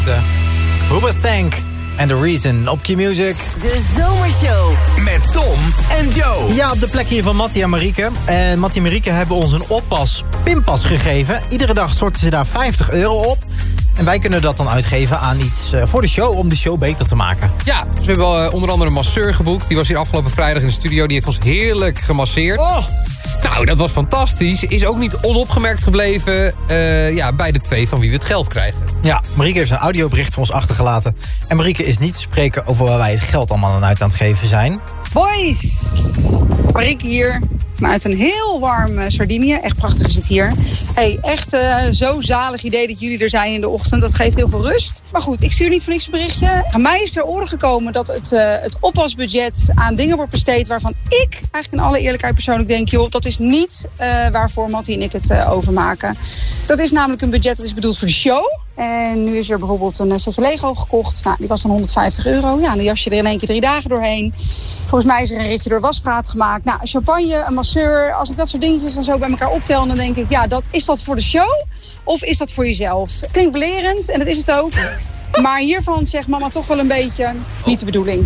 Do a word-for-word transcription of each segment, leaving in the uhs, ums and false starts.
Hoobastank en The Reason op Q-Music. De Zomershow. Met Tom en Joe. Ja, op de plek hier van Mattie en Marieke. En Mattie en Marieke hebben ons een oppas pinpas gegeven. Iedere dag storten ze daar vijftig euro op. En wij kunnen dat dan uitgeven aan iets uh, voor de show, om de show beter te maken. Ja, dus we hebben uh, onder andere een masseur geboekt. Die was hier afgelopen vrijdag in de studio. Die heeft ons heerlijk gemasseerd. Oh! Nou, dat was fantastisch. Is ook niet onopgemerkt gebleven uh, ja, bij de twee van wie we het geld krijgen. Ja, Marieke heeft een audiobericht voor ons achtergelaten. En Marieke is niet te spreken over waar wij het geld allemaal aan uit aan het geven zijn. Boys, Marieke hier. Vanuit een heel warm uh, Sardinië. Echt prachtig is het hier. Hey, echt uh, zo zalig idee dat jullie er zijn in de ochtend. Dat geeft heel veel rust. Maar goed, ik stuur niet voor niks een berichtje. Aan mij is ter oren gekomen dat het, uh, het oppasbudget aan dingen wordt besteed waarvan ik eigenlijk in alle eerlijkheid persoonlijk denk, joh, dat is niet uh, waarvoor Mattie en ik het uh, overmaken. Dat is namelijk een budget dat is bedoeld voor de show. En nu is er bijvoorbeeld een setje Lego gekocht. Nou, die was dan honderdvijftig euro. Ja, dan jas je er in één keer drie dagen doorheen. Volgens mij is er een ritje door Wasstraat gemaakt. Nou, champagne, een masseur. Als ik dat soort dingetjes dan zo bij elkaar optel, dan denk ik, ja, dat, is dat voor de show? Of is dat voor jezelf? Klinkt belerend en dat is het ook. Maar hiervan zegt mama toch wel een beetje niet de bedoeling.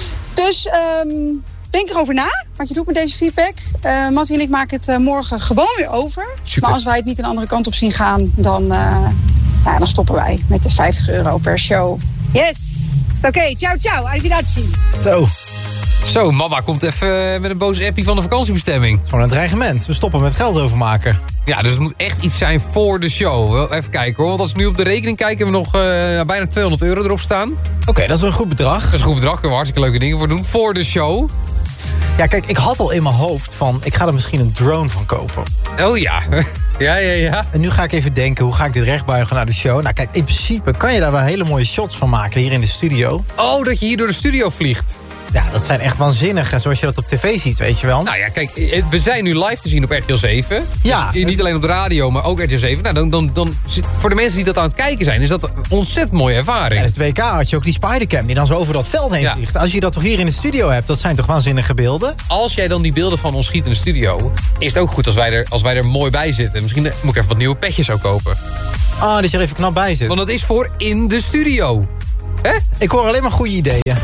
Dus um, denk erover na wat je doet met deze feedback. Uh, Mattie en ik maken het uh, morgen gewoon weer over. Super. Maar als wij het niet een andere kant op zien gaan, dan... Uh, Nou, dan stoppen wij met de vijftig euro per show. Yes! Oké, okay, ciao, ciao. Arrivederci. Zo, Zo, mama komt even met een boze appie van de vakantiebestemming. gewoon een dreigement. We stoppen met geld overmaken. Ja, dus het moet echt iets zijn voor de show. Wel, even kijken hoor, want als ik nu op de rekening kijk, hebben we nog uh, bijna tweehonderd euro erop staan. Oké, okay, dat is een goed bedrag. Dat is een goed bedrag, kunnen we hartstikke leuke dingen voor doen. Voor de show. Ja, kijk, ik had al in mijn hoofd van, ik ga er misschien een drone van kopen. Oh ja, ja, ja, ja. En nu ga ik even denken, hoe ga ik dit rechtbuigen naar de show? Nou kijk, in principe kan je daar wel hele mooie shots van maken hier in de studio. Oh, dat je hier door de studio vliegt. Ja, dat zijn echt waanzinnige, zoals je dat op tv ziet, weet je wel. Nou ja, kijk, we zijn nu live te zien op R T L zeven. Ja. Dus niet alleen op de radio, maar ook R T L zeven. Nou, dan, dan, dan, voor de mensen die dat aan het kijken zijn, is dat een ontzettend mooie ervaring. Tijdens het W K had je ook die Spidercam die dan zo over dat veld heen Ja. vliegt. Als je dat toch hier in de studio hebt, dat zijn toch waanzinnige beelden? Als jij dan die beelden van ons schiet in de studio, is het ook goed als wij er, als wij er mooi bij zitten. Misschien moet ik even wat nieuwe petjes ook kopen. Ah, dat je er even knap bij zit. Want dat is voor in de studio. Hè? Ik hoor alleen maar goede ideeën.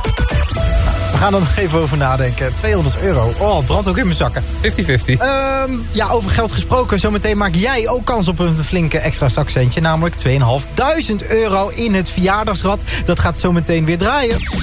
We gaan er nog even over nadenken. tweehonderd euro. Oh, het brandt ook in mijn zakken. vijftig vijftig. Um, ja, over geld gesproken. Zometeen maak jij ook kans op een flinke extra zakcentje. Namelijk tweeduizend vijfhonderd euro in het verjaardagsrad. Dat gaat zometeen weer draaien.